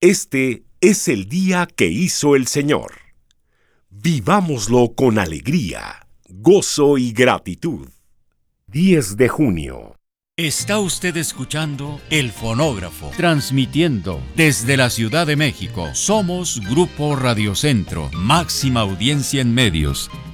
Este es el día que hizo el Señor. Vivámoslo con alegría, gozo y gratitud. 10 de junio. Está usted escuchando El Fonógrafo, transmitiendo desde la Ciudad de México. Somos Grupo Radio Centro, máxima audiencia en medios.